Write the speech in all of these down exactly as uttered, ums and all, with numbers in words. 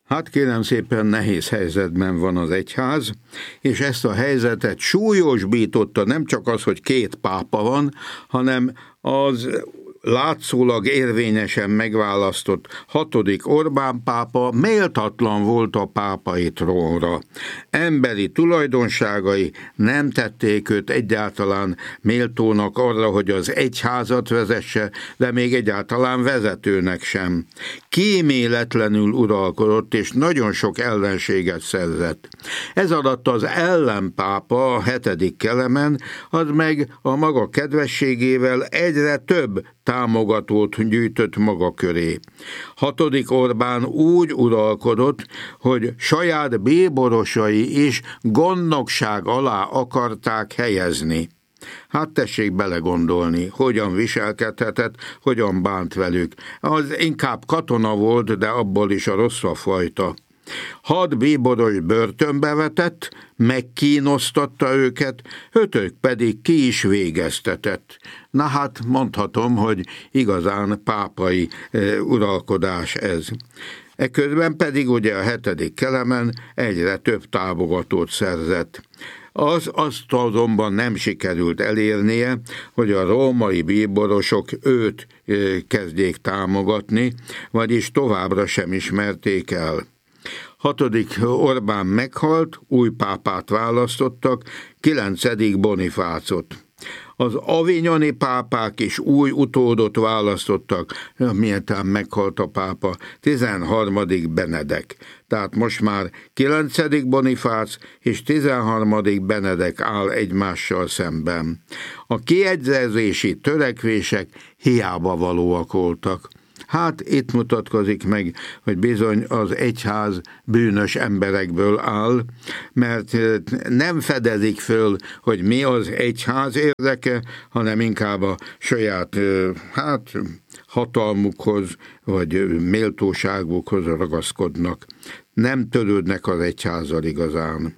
Hát kérem szépen, nehéz helyzetben van az egyház, és ezt a helyzetet súlyosbította nem csak az, hogy két pápa van, hanem az látszólag érvényesen megválasztott hatodik Orbán pápa méltatlan volt a pápai trónra. Emberi tulajdonságai nem tették őt egyáltalán méltónak arra, hogy az egyházat vezesse, de még egyáltalán vezetőnek sem. Kíméletlenül uralkodott, és nagyon sok ellenséget szerzett. Ez alatt az ellenpápa, a hetedik Kelemen, az meg a maga kedvességével egyre több támogatót gyűjtött maga köré. Hatodik Orbán úgy uralkodott, hogy saját bíborosai is gondnokság alá akarták helyezni. Hát tessék belegondolni, hogyan viselkedhetett, hogyan bánt velük. Az inkább katona volt, de abból is a rosszabb fajta. Hat bíboros börtönbe vetett, megkínoztatta őket, ötök pedig ki is végeztetett. Na hát mondhatom, hogy igazán pápai e, uralkodás ez. Eközben pedig ugye a hetedik Kelemen egyre több támogatót szerzett. Az azt azonban nem sikerült elérnie, hogy a római bíborosok őt e, kezdjék támogatni, vagyis továbbra sem ismerték el. Hatodik Orbán meghalt, új pápát választottak, kilencedik Bonifácot. Az avignoni pápák is új utódot választottak, miután meghalt a pápa, tizenharmadik Benedek. Tehát most már kilencedik Bonifác és tizenharmadik Benedek áll egymással szemben. A kiegyezési törekvések hiába valóak voltak. Hát itt mutatkozik meg, hogy bizony az egyház bűnös emberekből áll, mert nem fedezik föl, hogy mi az egyház érdeke, hanem inkább a saját hát, hatalmukhoz vagy méltóságukhoz ragaszkodnak. Nem törődnek az egyházzal igazán.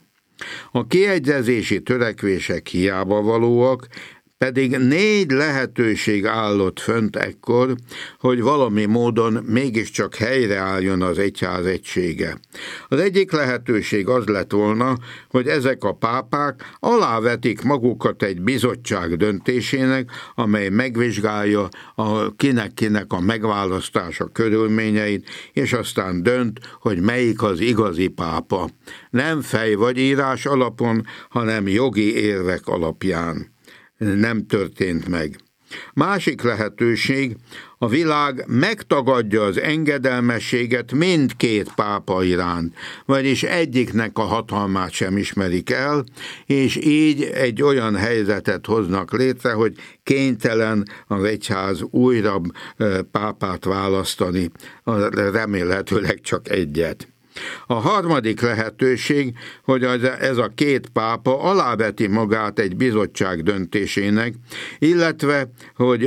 A kiegyezési törekvések hiába valóak, pedig négy lehetőség állott fönt ekkor, hogy valami módon mégiscsak helyreálljon az egyház egysége. Az egyik lehetőség az lett volna, hogy ezek a pápák alávetik magukat egy bizottság döntésének, amely megvizsgálja a kinek-kinek a megválasztása körülményeit, és aztán dönt, hogy melyik az igazi pápa. Nem fej vagy írás alapon, hanem jogi érvek alapján. Nem történt meg. Másik lehetőség, a világ megtagadja az engedelmességet mindkét pápa iránt, vagyis egyiknek a hatalmát sem ismerik el, és így egy olyan helyzetet hoznak létre, hogy kénytelen az egyház újra pápát választani, remélhetőleg csak egyet. A harmadik lehetőség, hogy ez a két pápa aláveti magát egy bizottság döntésének, illetve, hogy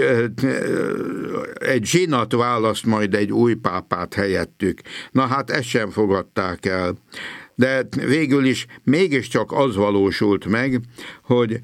egy zsinat választ majd egy új pápát helyettük. Na hát ezt sem fogadták el. De végül is mégiscsak az valósult meg, hogy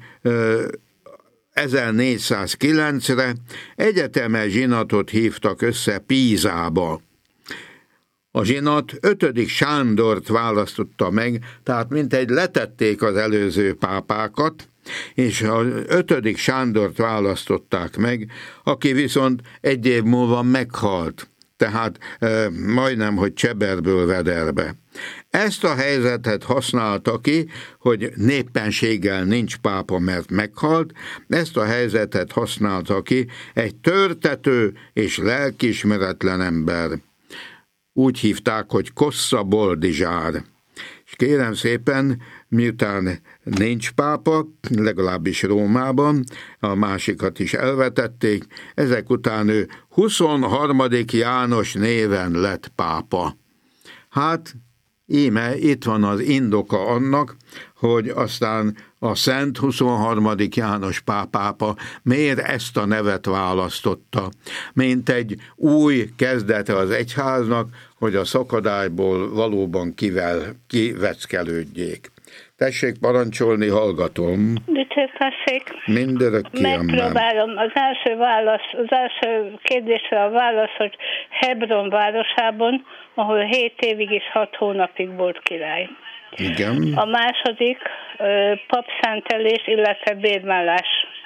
ezernégyszázkilencre egyetemes zsinatot hívtak össze Pízába. A zsinat ötödik Sándort választotta meg, tehát mintegy letették az előző pápákat, és az ötödik Sándort választották meg, aki viszont egy év múlva meghalt, tehát e, majdnem, hogy cseberből vederbe. Ezt a helyzetet használta ki, hogy néppenséggel nincs pápa, mert meghalt, ezt a helyzetet használta ki egy törtető és lelkiismeretlen ember. Úgy hívták, hogy Kossza Boldizsár. És kérem szépen, miután nincs pápa, legalábbis Rómában, a másikat is elvetették, ezek után ő huszonharmadik János néven lett pápa. Hát, íme itt van az indoka annak, hogy aztán a Szent huszonharmadik János pápápa miért ezt a nevet választotta, mint egy új kezdete az egyháznak, hogy a szakadályból valóban kivel, kiveckelődjék. Tessék parancsolni, hallgatom. Dicsértessék. Mindörökké amen. Megpróbálom. Az első válasz, az első kérdésre a válasz, hogy Hebron városában, ahol hét évig és hat hónapig volt király. Igen. A második papszentelés, illetve bérvállás.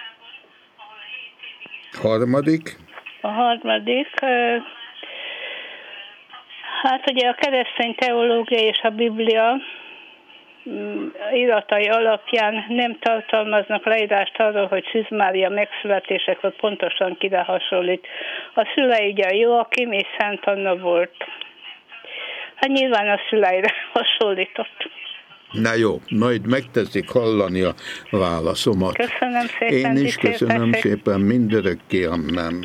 Harmadik. A harmadik, hát ugye a keresztény teológia és a Biblia iratai alapján nem tartalmaznak leírást arról, hogy Szűz Mária megszületésekor pontosan kire hasonlít. A szülei ugye Joakim és Szent Anna volt. Hát nyilván a szüleire hasonlított. Na jó, majd megteszik hallani a válaszomat. Köszönöm szépen. Én is köszönöm szépen, mindörökké amen.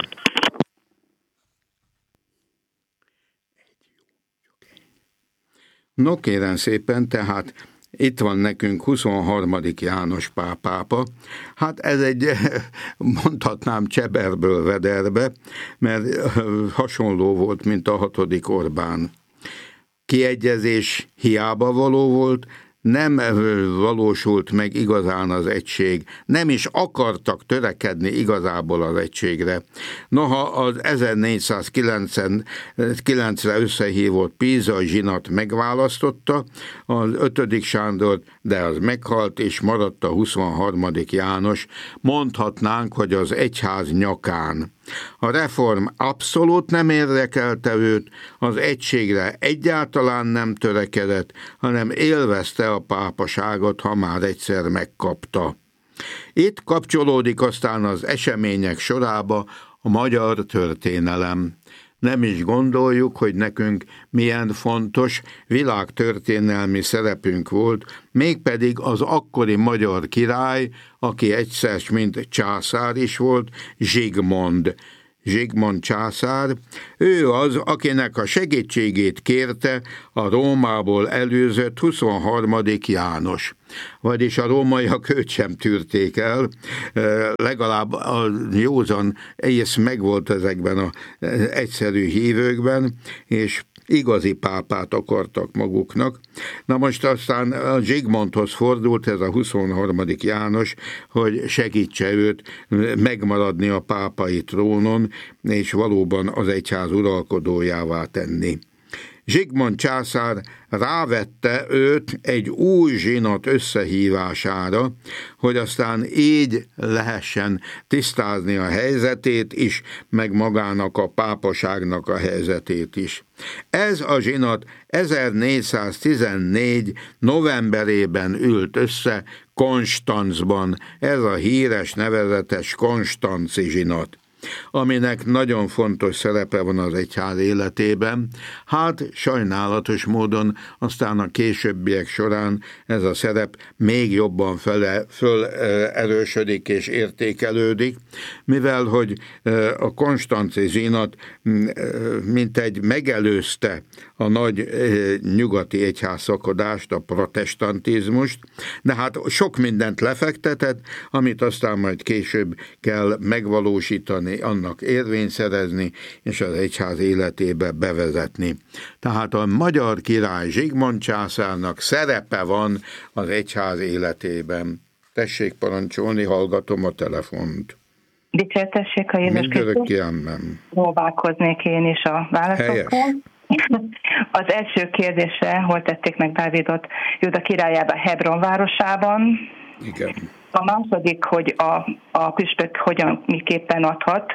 No kérem szépen, tehát itt van nekünk huszonharmadik János Pál pápa. Hát ez egy, mondhatnám, cseberből vederbe, mert hasonló volt, mint a hatodik Orbán. Kiegyezés hiába való volt, nem valósult meg igazán az egység, nem is akartak törekedni igazából az egységre. Noha az ezernégyszázkilencre összehívott Pízai zsinat megválasztotta az ötödik Sándort, de az meghalt, és maradt a huszonharmadik János, mondhatnánk, hogy az egyház nyakán. A reform abszolút nem érdekelte őt, az egységre egyáltalán nem törekedett, hanem élvezte a pápaságot, ha már egyszer megkapta. Itt kapcsolódik aztán az események sorába a magyar történelem. Nem is gondoljuk, hogy nekünk milyen fontos világtörténelmi szerepünk volt, mégpedig az akkori magyar király, aki egyszer mint császár is volt, Zsigmond. Zsigmond császár, ő az, akinek a segítségét kérte a Rómából előzött huszonharmadik János. Vagyis a rómaiak őt sem tűrték el, legalább a józan ész megvolt ezekben az egyszerű hívőkben, és igazi pápát akartak maguknak. Na most aztán a Zsigmondhoz fordult ez a huszonharmadik János, hogy segítse őt megmaradni a pápai trónon, és valóban az egyház uralkodójává tenni. Zsigmond császár rávette őt egy új zsinat összehívására, hogy aztán így lehessen tisztázni a helyzetét is, meg magának a pápaságnak a helyzetét is. Ez a zsinat ezernégyszáztizennégy novemberében ült össze Konstanzban, ez a híres nevezetes konstanzi zsinat, aminek nagyon fontos szerepe van az egyház életében. Hát sajnálatos módon aztán a későbbiek során ez a szerep még jobban fele, föl erősödik és értékelődik, mivel hogy a konstanzi zsinat mintegy megelőzte a nagy nyugati egyházszakadást, a protestantizmust, de hát sok mindent lefektetett, amit aztán majd később kell megvalósítani, annak érvényt szerezni, és az egyház életébe bevezetni. Tehát a magyar király Zsigmond császárnak szerepe van az egyház életében. Tessék parancsolni, hallgatom a telefont. Dicsértessék a Jézus Krisztus. Próbálkoznék én is a válaszokkal. Az első kérdésre, hol tették meg Dávidot? Júda királyában, Hebron városában. Igen. A második, hogy a, a püspök hogyan, miképpen adhat,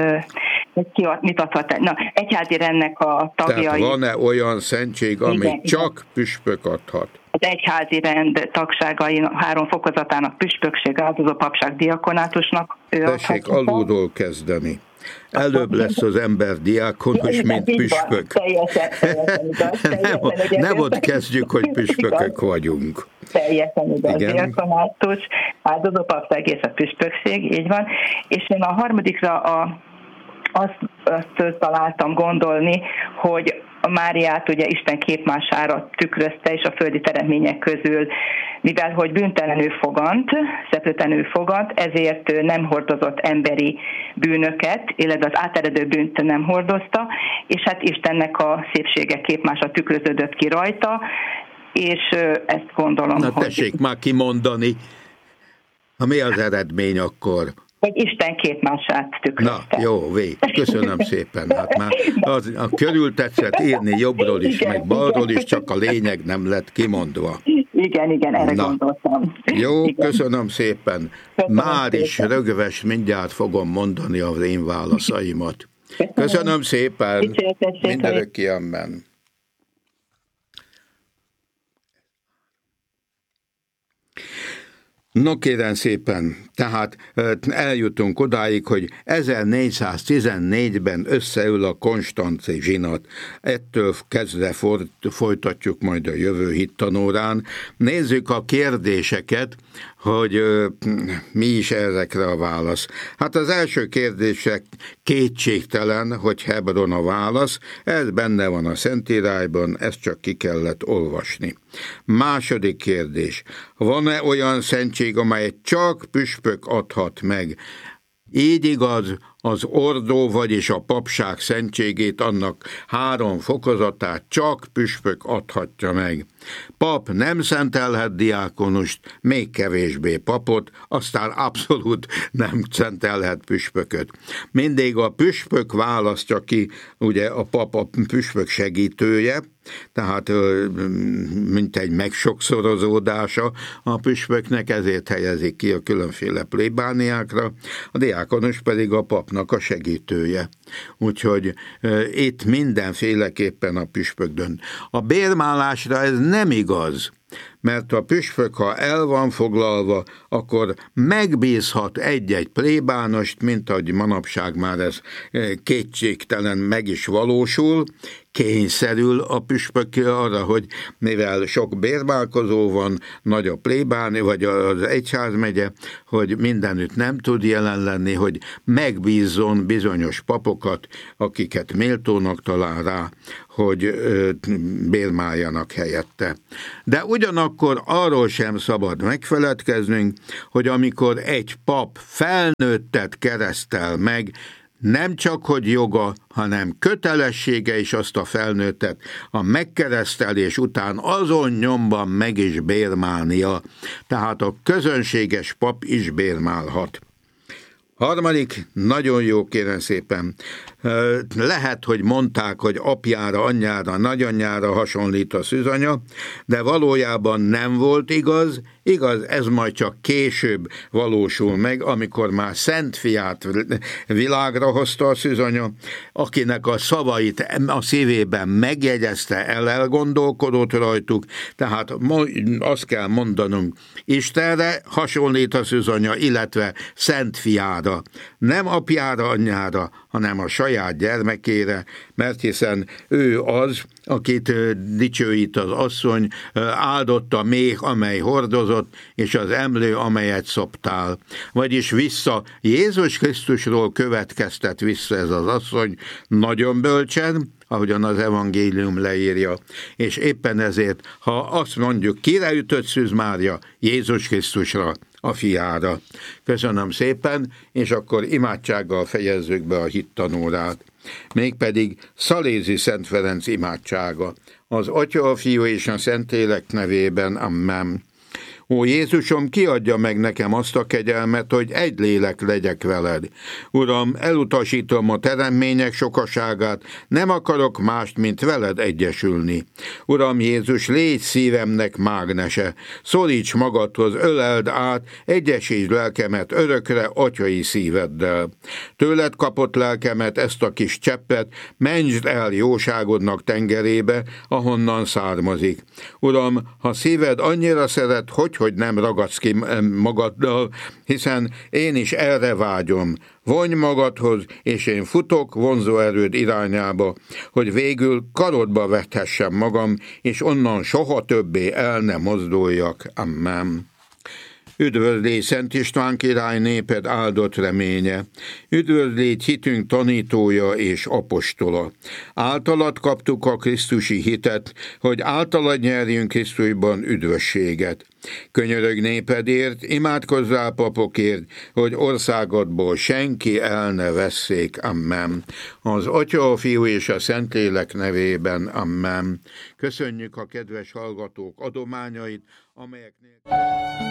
ki, mit adhat, na, egyházi rendnek a tagjai. Tehát van-e olyan szentség, amit igen, csak igen. püspök adhat? Az egyházi rend tagságai három fokozatának püspökség, áldozó papság, diakonátusnak. Tessék alulról kezdeni. Előbb lesz az ember diákonos, mint püspök. Teljesen, teljesen igaz. Nem, nem ott kezdjük, hogy püspökök vagyunk. Teljesen igaz. Diakonátus, áldozó papság és a püspökség, így van. És én a harmadikra a, azt, azt találtam gondolni, hogy a Máriát ugye Isten képmására tükrözte, és a földi teremtmények közül, mivel hogy bűntelenül fogant, szeplőtlenül fogant, ezért nem hordozott emberi bűnöket, illetve az áteredő bűnt nem hordozta, és hát Istennek a szépsége képmása tükröződött ki rajta, és ezt gondolom, Na, hogy... tessék már kimondani, ha mi az eredmény akkor? Hogy Isten képmását tükrözte. Na, jó, vég. Köszönöm szépen. Hát már az, a körültetszett írni jobbról is, igen, meg balról is, csak a lényeg nem lett kimondva. Igen, igen, erre Na. gondoltam. Jó, igen. köszönöm szépen. Köszönöm már szépen. Is rögves, mindjárt fogom mondani az én válaszaimat. Köszönöm, köszönöm szépen. Mindörökké, amen. No kérem szépen, tehát eljutunk odáig, hogy ezernégyszáztizennégyben összeül a konstanci zsinat. Ettől kezdve folytatjuk majd a jövő hittanórán. Nézzük a kérdéseket, hogy mi is ezekre a válasz. Hát az első kérdések kétségtelen, hogy Hebron a válasz, ez benne van a Szentírásban, ezt csak ki kellett olvasni. Második kérdés, van-e olyan szentség, amelyet csak püspök adhat meg? Így igaz, az ordó, vagyis a papság szentségét, annak három fokozatát csak püspök adhatja meg. Pap nem szentelhet diákonust, még kevésbé papot, aztán abszolút nem szentelhet püspököt. Mindig a püspök választja ki, ugye a pap a püspök segítője, tehát mint egy megsokszorozódása a püspöknek, ezért helyezik ki a különféle plébániákra, a diákonus pedig a papnak a segítője. Úgyhogy e, itt mindenféleképpen a püspök dönt. A bérmálásra ez nem igaz, mert a püspök, ha el van foglalva, akkor megbízhat egy-egy plébánost, mint ahogy manapság már ez kétségtelen meg is valósul, kényszerül a püspök arra, hogy mivel sok bérmálkozó van, nagy a plébáni, vagy az egyházmegye, hogy mindenütt nem tud jelen lenni, hogy megbízzon bizonyos papokat, akiket méltónak talál rá, hogy bérmáljanak helyette. De ugyanakkor arról sem szabad megfeledkeznünk, hogy amikor egy pap felnőttet keresztel meg, nem csak, hogy joga, hanem kötelessége is azt a felnőttet a megkeresztelés után azon nyomban meg is bérmálnia. Tehát a közönséges pap is bérmálhat. Harmadik, nagyon jó, kérem szépen, lehet, hogy mondták, hogy apjára, anyjára, nagyanyjára hasonlít a szűzanya, de valójában nem volt igaz, igaz, ez majd csak később valósul meg, amikor már Szent Fiát világra hozta a szűzanya, akinek a szavait a szívében megjegyezte, el elgondolkodott rajtuk, tehát azt kell mondanunk, Istenre hasonlít a szűzanya, illetve Szent Fiára, nem apjára, anyjára, hanem a saját gyermekére, mert hiszen ő az, akit dicsőít az asszony, áldott a méh, amely hordozott, és az emlő, amelyet szoptál. Vagyis vissza, Jézus Krisztusról következtet vissza ez az asszony, nagyon bölcsen, ahogyan az evangélium leírja. És éppen ezért, ha azt mondjuk, kire ütött Szűz Mária? Jézus Krisztusra, a fiára. Köszönöm szépen, és akkor imádsággal fejezzük be a hittanórát. Mégpedig Szalézi Szent Ferenc imádsága. Az Atya, a Fiú és a Szentlélek nevében, amen. Ó Jézusom, kiadja meg nekem azt a kegyelmet, hogy egy lélek legyek veled. Uram, elutasítom a teremmények sokaságát, nem akarok mást, mint veled egyesülni. Uram Jézus, légy szívemnek mágnese, szoríts magadhoz, öleld át, egyesítsd lelkemet örökre atyai szíveddel. Tőled kapott lelkemet, ezt a kis cseppet, mentsd el jóságodnak tengerébe, ahonnan származik. Uram, ha szíved annyira szeret, hogy hogy nem ragadsz ki magaddal, hiszen én is erre vágyom. Vonj magadhoz, és én futok vonzó erőd irányába, hogy végül karodba vethessem magam, és onnan soha többé el ne mozduljak. Amen. Üdvözlégy Szent István király, néped áldott reménye. Üdvözlégy hitünk tanítója és apostola. Általad kaptuk a krisztusi hitet, hogy általad nyerjünk Krisztusban üdvösséget. Könyörög népedért, imádkozzál papokért, hogy országodból senki el ne vesszék. Amen. Az Atya, a Fiú és a Szentlélek nevében. Amen. Köszönjük a kedves hallgatók adományait, amelyeknél...